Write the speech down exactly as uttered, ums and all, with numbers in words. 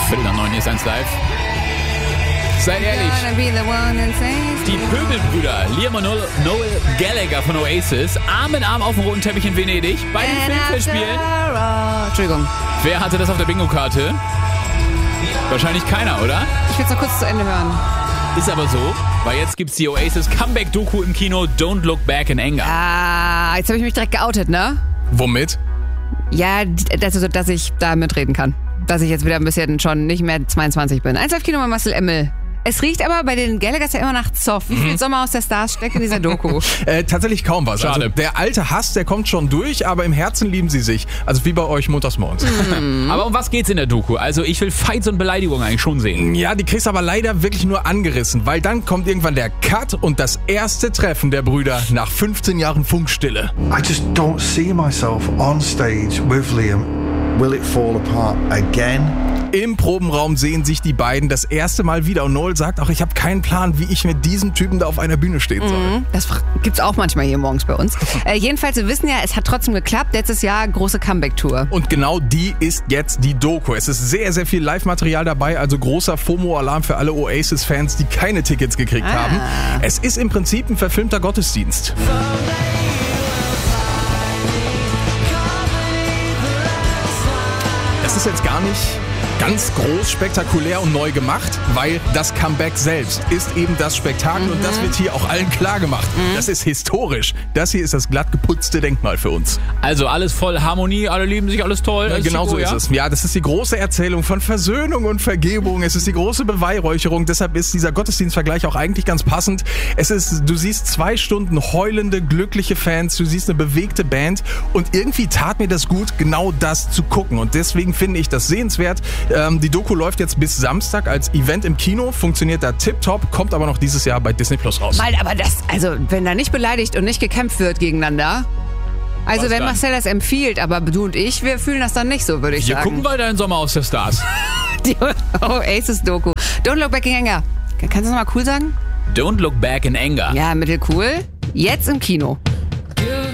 Viertel nach neun, hier ist eins live. Seid ehrlich, die Pöbelbrüder Liam und Noel Gallagher von Oasis, Arm in Arm auf dem roten Teppich in Venedig, bei den Filmfestspielen. Entschuldigung. Wer hatte das auf der Bingo-Karte? Wahrscheinlich keiner, oder? Ich will es noch kurz zu Ende hören. Ist aber so, weil jetzt gibt's die Oasis Comeback-Doku im Kino Don't Look Back in Anger. Ah, jetzt habe ich mich direkt geoutet, ne? Womit? Ja, dass, dass ich da mitreden kann. Dass ich jetzt wieder ein bisschen schon nicht mehr zweiundzwanzig bin. Eins Live Kino bei Marcel Emmel. Es riecht aber bei den Gallaghers ja immer nach Zoff. Wie viel Sommer aus der Stars steckt in dieser Doku? äh, tatsächlich kaum was. Schade. Also der alte Hass, der kommt schon durch, aber im Herzen lieben sie sich. Also wie bei euch montags morgens. Mhm. Aber um was geht's in der Doku? Also ich will Fights und Beleidigungen eigentlich schon sehen. Ja, die kriegst aber leider wirklich nur angerissen, weil dann kommt irgendwann der Cut und das erste Treffen der Brüder nach fünfzehn Jahren Funkstille. I just don't see myself on stage with Liam. Will it fall apart again? Im Probenraum sehen sich die beiden das erste Mal wieder und Noel sagt auch, ich habe keinen Plan, wie ich mit diesem Typen da auf einer Bühne stehen soll. Mhm, das gibt's auch manchmal hier morgens bei uns. äh, jedenfalls, wir wissen ja, es hat trotzdem geklappt. Letztes Jahr große Comeback-Tour. Und genau die ist jetzt die Doku. Es ist sehr, sehr viel Live-Material dabei, also großer FOMO-Alarm für alle Oasis-Fans, die keine Tickets gekriegt ah. haben. Es ist im Prinzip ein verfilmter Gottesdienst. Das ist jetzt gar nicht ganz groß, spektakulär und neu gemacht, weil das Comeback selbst ist eben das Spektakel mhm. und das wird hier auch allen klar gemacht. Mhm. Das ist historisch. Das hier ist das glatt geputzte Denkmal für uns. Also alles voll Harmonie, alle lieben sich, alles toll. Ja, genau so ist es. Ja, das ist die große Erzählung von Versöhnung und Vergebung. Es ist die große Beweihräucherung. Deshalb ist dieser Gottesdienstvergleich auch eigentlich ganz passend. Es ist, du siehst zwei Stunden heulende, glückliche Fans, du siehst eine bewegte Band und irgendwie tat mir das gut, genau das zu gucken. Und deswegen finde ich das sehenswert. Ähm, die Doku läuft jetzt bis Samstag als Event im Kino, funktioniert da tipptopp, kommt aber noch dieses Jahr bei Disney Plus raus. Weil, aber das, also wenn da nicht beleidigt und nicht gekämpft wird gegeneinander, also Was wenn dann? Marcel das empfiehlt, aber du und ich, wir fühlen das dann nicht so, würde ich Wir sagen. gucken weiter in Sommer aus der Stars. Die Oasis-Doku. Don't Look Back in Anger. Kannst du das nochmal cool sagen? Don't Look Back in Anger. Ja, mittelcool. Jetzt im Kino.